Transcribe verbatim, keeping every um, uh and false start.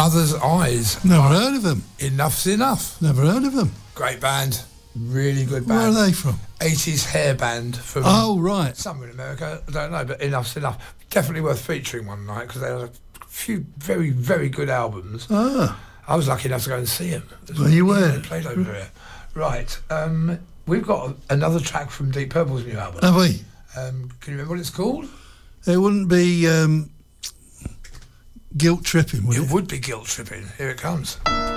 Mother's Eyes. Never heard of them. Enough's Enough. Never heard of them. Great band. Really good Where band. are they from? eighties hair band from Oh, right. somewhere in America. I don't know, but Enough's Enough. Definitely worth featuring one night because they had a few very, very good albums. Ah. I was lucky enough to go and see them. Well, you were. They played over here. Right. Um, we've got another track from Deep Purple's new album. Have we? Um, can you remember what it's called? It wouldn't be um, guilt tripping, would it? It would be Guilt Tripping. Here it comes.